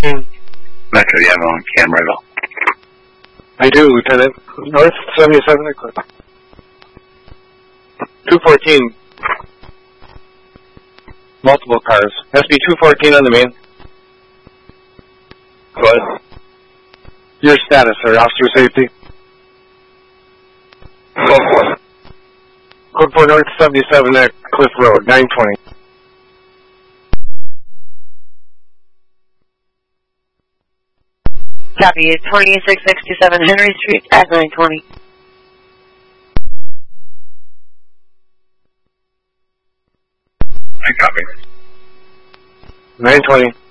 214. Metro, you have on camera at all? I do, Lieutenant. North 77 at Cliff. 214. Multiple cars. SB 214 on the main. Go ahead. Your status, sir. Officer safety. Code 4 North 77 at Cliff Road, 920. Copy, 2667 Henry Street at 920. I copy. 920.